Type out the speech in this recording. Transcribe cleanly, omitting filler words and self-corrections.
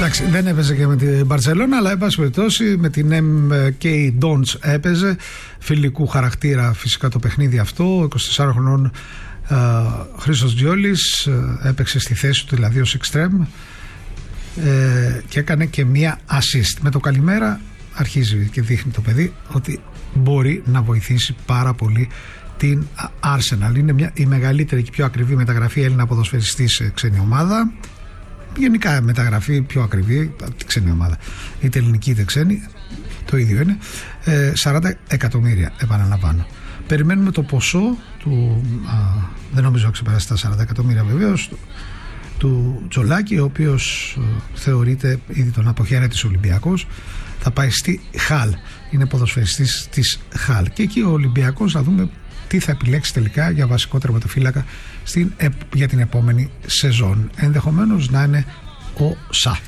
Εντάξει, δεν έπαιζε και με την Μπαρσελόνα, αλλά εν πάση περιπτώσει με την MK Dons έπαιζε. Φιλικού χαρακτήρα φυσικά το παιχνίδι αυτό. 24 χρονών Χρήστος Τζιόλης έπαιξε στη θέση του, δηλαδή ως extreme, και έκανε και μία assist. Με το καλημέρα αρχίζει και δείχνει το παιδί ότι μπορεί να βοηθήσει πάρα πολύ την Arsenal. Είναι η μεγαλύτερη και πιο ακριβή μεταγραφή Έλληνα ποδοσφαιριστή σε ξένη ομάδα. Γενικά μεταγραφή πιο ακριβή από την ξένη ομάδα, είτε ελληνική είτε ξένη, το ίδιο είναι. 40 εκατομμύρια, επαναλαμβάνω. Περιμένουμε το ποσό του, δεν νομίζω να ξεπεράσει τα 40 εκατομμύρια βεβαίως, του Τζολάκη, ο οποίος θεωρείται ήδη τον αποχαίρεται της Ολυμπιακός. Θα πάει στη Χαλ, είναι ποδοσφαιριστής της Χαλ, και εκεί ο Ολυμπιακός θα δούμε τι θα επιλέξει τελικά για βασικό τερματοφύλακα για την επόμενη σεζόν. Ενδεχομένως να είναι ο Σα.